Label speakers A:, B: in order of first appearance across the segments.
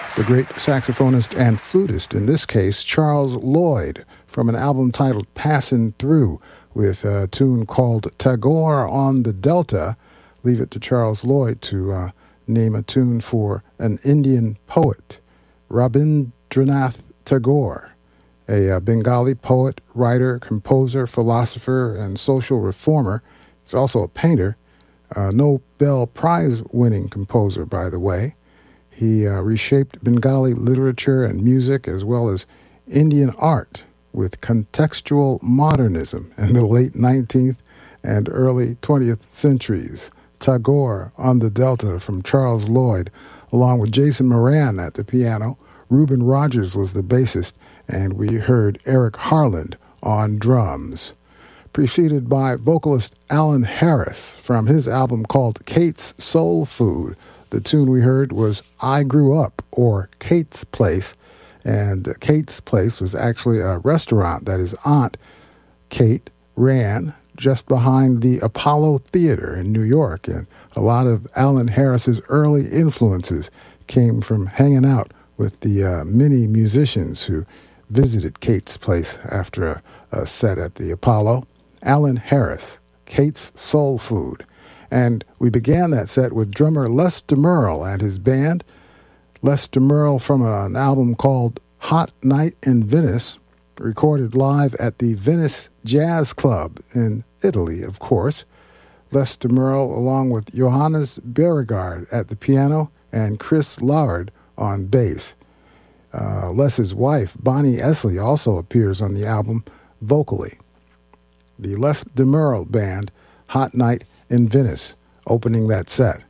A: the great saxophonist and flutist, in this case, Charles Lloyd, from an album titled Passin' Through, with a tune called Tagore on the Delta. Leave it to Charles Lloyd to name a tune for an Indian poet, Rabindranath Tagore, a Bengali poet, writer, composer, philosopher, and social reformer. He's also a painter, a Nobel Prize-winning composer, by the way. He reshaped Bengali literature and music as well as Indian art with contextual modernism in the late 19th and early 20th centuries. Tagore on the Delta from Charles Lloyd, along with Jason Moran at the piano. Reuben Rogers was the bassist, and we heard Eric Harland on drums. Preceded by vocalist Alan Harris from his album called Kate's Soul Food. The tune we heard was I Grew Up, or Kate's Place, and Kate's Place was actually a restaurant that his aunt, Kate, ran just behind the Apollo Theater in New York, and a lot of Alan Harris's early influences came from hanging out with the many musicians who visited Kate's Place after a set at the Apollo. Alan Harris, Kate's Soul Food. And we began that set with drummer Les DeMerle and his band. Les DeMerle from an album called Hot Night in Venice, recorded live at the Venice Jazz Club in Italy, of course. Les DeMerle along with Johannes Beauregard at the piano and Chris Lauerd on bass. Les's wife, Bonnie Esley, also appears on the album vocally. The Les DeMerle Band, Hot Night in Venice, opening that set.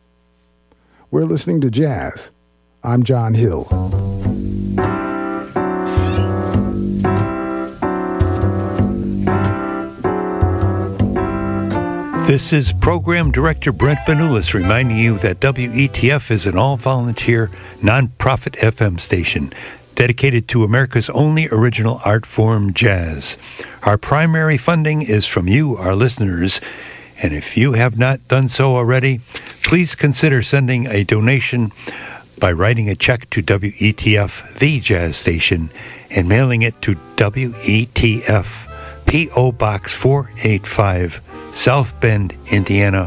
A: We're listening to jazz. I'm John Hill.
B: This is Program Director Brent Vanulis reminding you that WETF is an all-volunteer, non-profit FM station dedicated to America's only original art form, jazz. Our primary funding is from you, our listeners, and if you have not done so already, please consider sending a donation by writing a check to WETF, the jazz station, and mailing it to WETF, P.O. Box 485, South Bend, Indiana,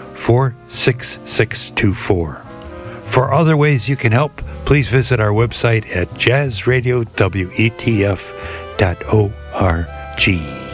B: 46624. For other ways you can help, please visit our website at jazzradiowetf.org.